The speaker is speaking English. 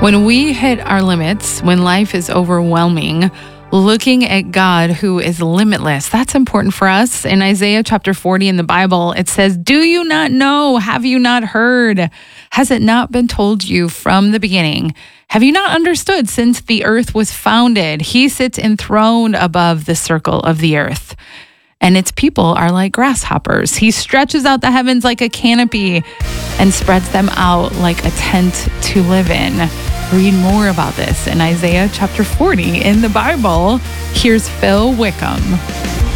When we hit our limits, when life is overwhelming, looking at God who is limitless, that's important for us. In Isaiah chapter 40 in the Bible, it says, "Do you not know? Have you not heard? Has it not been told you from the beginning? Have you not understood since the earth was founded? He sits enthroned above the circle of the earth, and its people are like grasshoppers. He stretches out the heavens like a canopy and spreads them out like a tent to live in." Read more about this in Isaiah chapter 40 in the Bible. Here's Phil Wickham.